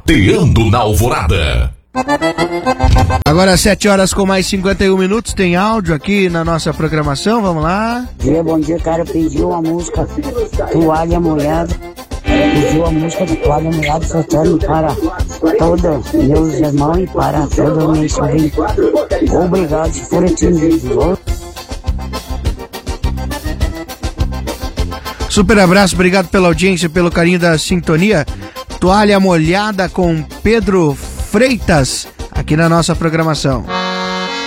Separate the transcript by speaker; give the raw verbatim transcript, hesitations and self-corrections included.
Speaker 1: Tateando na Alvorada.
Speaker 2: Agora sete horas com mais cinquenta e um minutos, tem áudio aqui na nossa programação, vamos lá.
Speaker 3: Bom dia, bom dia, cara, pediu a música Toalha Molhada, pediu a música de Toalha Molhada, soltando para todos meus irmãos e para todos os meus sobrinhos. Obrigado por atendido.
Speaker 2: Super abraço, obrigado pela audiência, pelo carinho da sintonia. Toalha Molhada com Pedro Freitas, aqui na nossa programação.